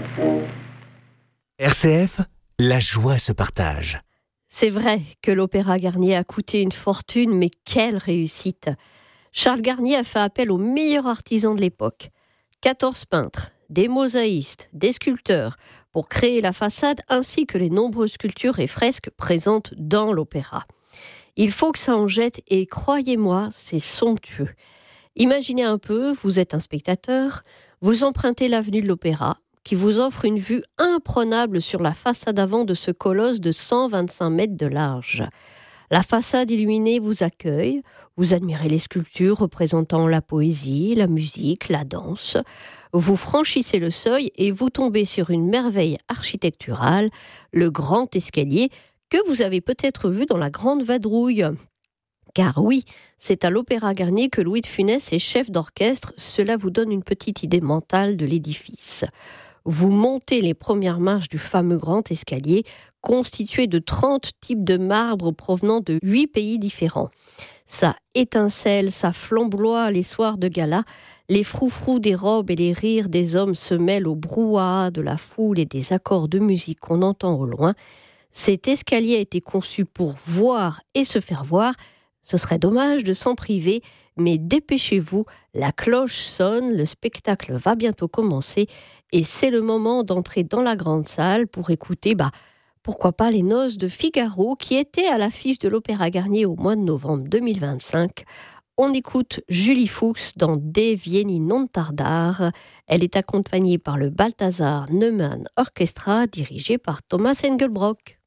RCF, la joie se partage. C'est vrai que l'Opéra Garnier a coûté une fortune, mais quelle réussite! Charles Garnier a fait appel aux meilleurs artisans de l'époque. 14 peintres, des mosaïstes, des sculpteurs, pour créer la façade ainsi que les nombreuses sculptures et fresques présentes dans l'opéra. Il faut que ça en jette et croyez-moi, c'est somptueux. Imaginez un peu, vous êtes un spectateur, vous empruntez l'avenue de l'Opéra, qui vous offre une vue imprenable sur la façade avant de ce colosse de 125 mètres de large. La façade illuminée vous accueille, vous admirez les sculptures représentant la poésie, la musique, la danse. Vous franchissez le seuil et vous tombez sur une merveille architecturale, le grand escalier que vous avez peut-être vu dans la Grande Vadrouille. Car oui, c'est à l'Opéra Garnier que Louis de Funès est chef d'orchestre, cela vous donne une petite idée mentale de l'édifice. Vous montez les premières marches du fameux grand escalier, constitué de 30 types de marbre provenant de 8 pays différents. Ça étincelle, ça flamboie les soirs de gala, les froufrous des robes et les rires des hommes se mêlent au brouhaha de la foule et des accords de musique qu'on entend au loin. Cet escalier a été conçu pour voir et se faire voir. Ce serait dommage de s'en priver, mais dépêchez-vous, la cloche sonne, le spectacle va bientôt commencer et c'est le moment d'entrer dans la grande salle pour écouter, pourquoi pas les noces de Figaro qui étaient à l'affiche de l'Opéra Garnier au mois de novembre 2025. On écoute Julie Fuchs dans De Vieni non tardare. Elle est accompagnée par le Balthazar Neumann Orchestra dirigé par Thomas Engelbrock.